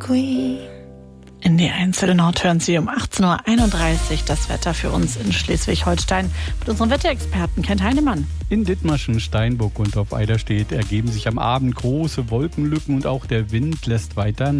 qui. In die Einzel Nord hören Sie um 18.31 Uhr das Wetter für uns in Schleswig-Holstein mit unserem Wetterexperten Kent Heinemann. In Dithmarschen, Steinburg und auf Eiderstedt ergeben sich am Abend große Wolkenlücken und auch der Wind lässt weiter